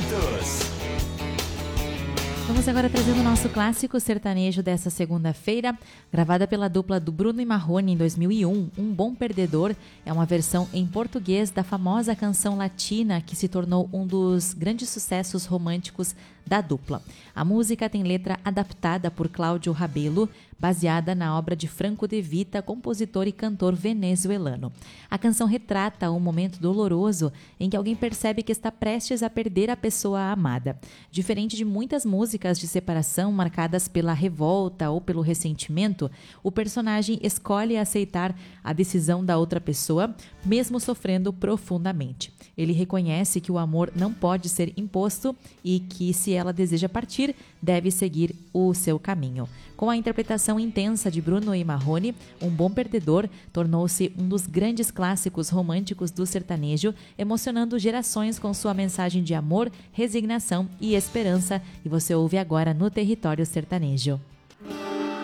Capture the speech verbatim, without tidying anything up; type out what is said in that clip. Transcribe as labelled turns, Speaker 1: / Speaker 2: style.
Speaker 1: Santos.
Speaker 2: Vamos agora trazendo o nosso clássico sertanejo dessa segunda-feira, gravada pela dupla do Bruno e Marrone em dois mil e um. Um Bom Perdedor é uma versão em português da famosa canção latina que se tornou um dos grandes sucessos românticos da dupla. A música tem letra adaptada por Cláudio Rabelo, baseada na obra de Franco de Vita, compositor e cantor venezuelano. A canção retrata um momento doloroso em que alguém percebe que está prestes a perder a pessoa amada. Diferente de muitas músicas de separação marcadas pela revolta ou pelo ressentimento, o personagem escolhe aceitar a decisão da outra pessoa, mesmo sofrendo profundamente. Ele reconhece que o amor não pode ser imposto e que, se ela deseja partir, deve seguir o seu caminho. Com a interpretação intensa de Bruno e Marrone, Um Bom Perdedor tornou-se um dos grandes clássicos românticos do sertanejo, emocionando gerações com sua mensagem de amor, resignação e esperança. E você ouve agora no Território Sertanejo.